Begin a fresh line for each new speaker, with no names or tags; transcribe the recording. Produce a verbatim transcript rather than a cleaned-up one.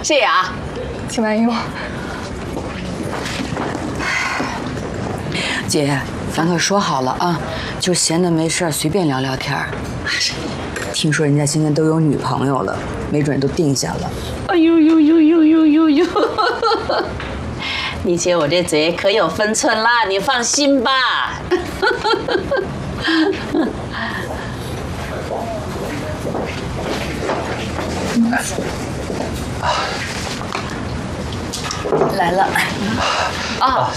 谢谢啊，
请慢用。
姐，咱可说好了啊，就闲的没事随便聊聊天儿。听说人家现在都有女朋友了，没准都定下了。
哎呦呦呦呦呦呦呦！你姐我这嘴可有分寸啦，你放心吧。
来了。
啊。